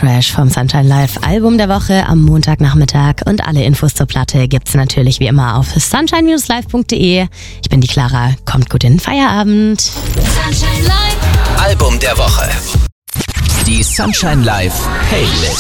Crash vom Sunshine Live Album der Woche am Montagnachmittag. Und alle Infos zur Platte gibt's natürlich wie immer auf sunshine-live.de. Ich bin die Clara, kommt gut in den Feierabend. Sunshine Live. Album der Woche. Die Sunshine Live Playlist.